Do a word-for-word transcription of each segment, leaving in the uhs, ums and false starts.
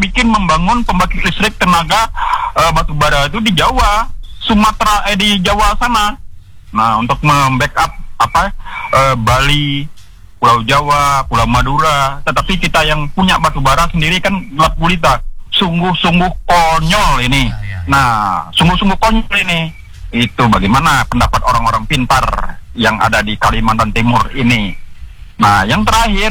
membikin membangun pembangkit listrik tenaga uh, batu bara itu di Jawa, Sumatera, eh di Jawa sana. Nah, untuk membackup apa uh, Bali, Pulau Jawa, Pulau Madura. Tetapi kita yang punya batu bara sendiri kan gelap gulita. Sungguh-sungguh konyol ini. Ya, ya. Nah, sungguh-sungguh konyol ini. Itu bagaimana pendapat orang-orang pintar yang ada di Kalimantan Timur ini. Nah, yang terakhir,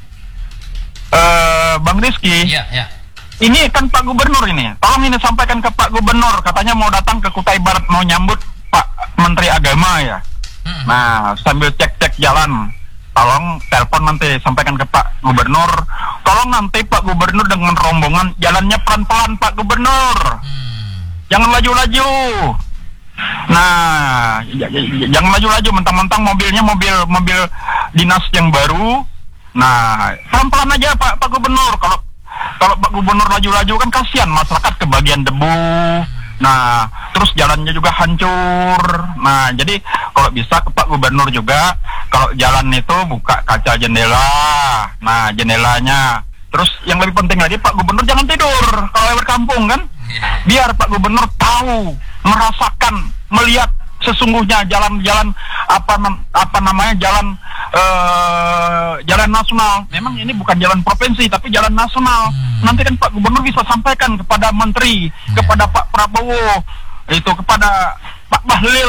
uh, Bang Rizky. Ya, ya. Ini kan Pak Gubernur ini. Tolong ini sampaikan ke Pak Gubernur. Katanya mau datang ke Kutai Barat mau nyambut Pak Menteri Agama ya. Hmm. Nah, sambil cek-cek jalan, tolong telepon nanti sampaikan ke Pak Gubernur. Tolong nanti Pak Gubernur dengan rombongan jalannya pelan-pelan Pak Gubernur. Hmm. Jangan laju-laju. Nah, j- j- jangan laju-laju, mentang-mentang mobilnya mobil mobil dinas yang baru. Nah, pelan-pelan aja Pak Pak Gubernur. Kalau kalau Pak Gubernur laju-laju kan kasihan masyarakat kebagian debu. Nah, terus jalannya juga hancur. Nah, jadi kalau bisa ke Pak Gubernur juga, kalau jalan itu buka kaca jendela. Nah, jendelanya. Terus yang lebih penting lagi, Pak Gubernur jangan tidur kalau lewat kampung kan. Biar Pak Gubernur tahu, merasakan, melihat sesungguhnya jalan-jalan apa apa namanya jalan uh, jalan nasional. Memang ini bukan jalan provinsi tapi jalan nasional. Hmm. Nanti kan Pak Gubernur bisa sampaikan kepada menteri, hmm. kepada Pak Prabowo, itu kepada Pak Bahlil.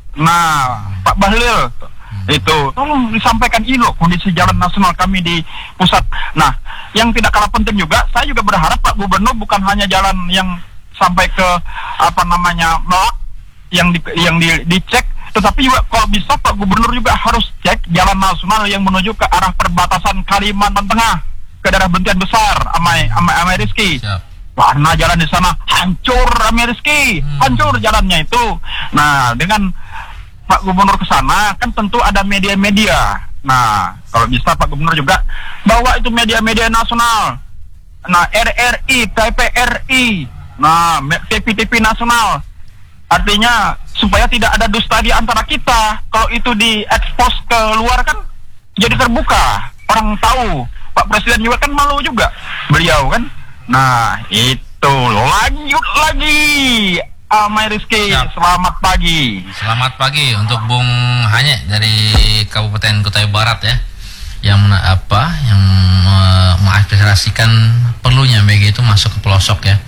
Nah, Pak Bahlil hmm. itu tolong disampaikan ini loh kondisi jalan nasional kami di pusat. Nah, yang tidak kalah penting juga, saya juga berharap Pak Gubernur bukan hanya jalan yang sampai ke apa namanya Melak yang di, yang di, dicek, tetapi juga kalau bisa Pak Gubernur juga harus cek jalan nasional yang menuju ke arah perbatasan Kalimantan Tengah ke daerah Bentian Besar, Amai Amai, Amai Rizky. Karena jalan di sana hancur, Amai Rizky, hmm. hancur jalannya itu. Nah, dengan Pak Gubernur ke sana kan tentu ada media-media. Nah, kalau bisa Pak Gubernur juga bawa itu media-media nasional. Nah, R R I, K P R I, nah, T V T V nasional. Artinya supaya tidak ada dusta di antara kita. Kalau itu diekspos ke luar kan jadi terbuka. Orang tahu. Pak Presiden juga kan malu juga. Beliau kan. Nah, itu lanjut lagi. Amai Rizky, Siap. Selamat pagi. Selamat pagi untuk Bung Hanye dari Kabupaten Kutai Barat ya. Yang mena- apa? Yang uh, mengaspirasikan perlunya B G itu masuk ke pelosok ya.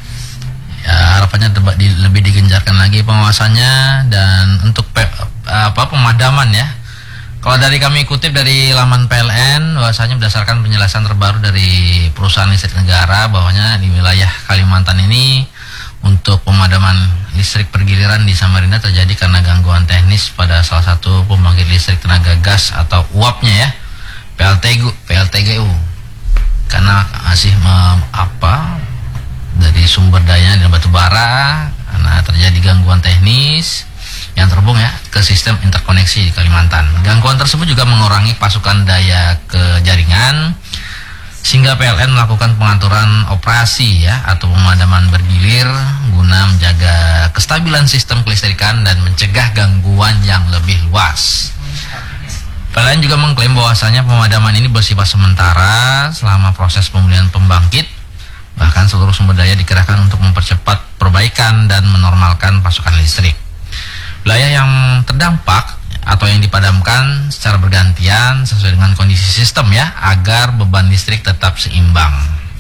Ya, harapannya terba- di, lebih digencarkan lagi pengawasannya dan untuk pe, apa pemadaman ya. Kalau dari kami kutip dari laman P L N bahwasanya berdasarkan penjelasan terbaru dari perusahaan listrik negara bahwanya di wilayah Kalimantan ini untuk pemadaman listrik pergiliran di Samarinda terjadi karena gangguan teknis pada salah satu pembangkit listrik tenaga gas atau uapnya ya, P L T G U, P L T G U. Karena masih mem, apa dari sumber daya dari batu bara karena terjadi gangguan teknis yang terhubung ya ke sistem interkoneksi di Kalimantan. Gangguan tersebut juga mengurangi pasukan daya ke jaringan sehingga P L N melakukan pengaturan operasi ya atau pemadaman bergilir guna menjaga kestabilan sistem kelistrikan dan mencegah gangguan yang lebih luas. P L N juga mengklaim bahwasanya pemadaman ini bersifat sementara selama proses pemulihan pembangkit. Bahkan seluruh sumber daya dikerahkan untuk mempercepat perbaikan dan menormalkan pasokan listrik. Wilayah yang terdampak atau yang dipadamkan secara bergantian sesuai dengan kondisi sistem ya, agar beban listrik tetap seimbang.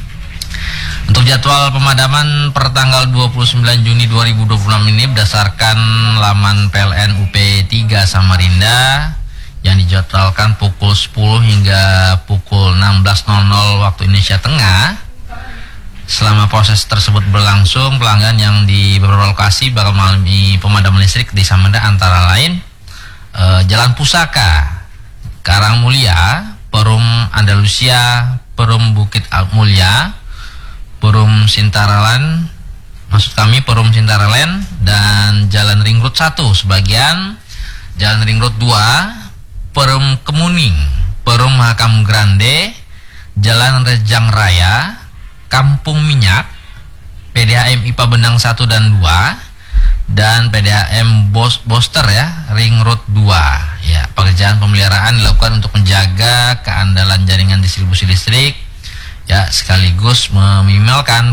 Untuk jadwal pemadaman per tanggal dua puluh sembilan Juni dua ribu dua puluh enam ini berdasarkan laman P L N U P tiga Samarinda yang dijadwalkan pukul sepuluh hingga pukul enam belas nol nol waktu Indonesia Tengah. Selama proses tersebut berlangsung, pelanggan yang di beberapa lokasi bakal mengalami pemadaman listrik di Samarinda antara lain e, Jalan Pusaka, Karang Mulia, Perum Andalusia, Perum Bukit Mulia, Perum Sintaralan, maksud kami Perum Sintaralan, dan Jalan Ring Road satu sebagian, Jalan Ring Road dua, Perum Kemuning, Perum Mahakam Grande, Jalan Rejang Raya, Kampung Minyak, P D A M I P A Benang satu dan dua, dan P D A M Bos Boster ya, Ring Road dua. Ya, pekerjaan pemeliharaan dilakukan untuk menjaga keandalan jaringan distribusi listrik ya, sekaligus meminimalkan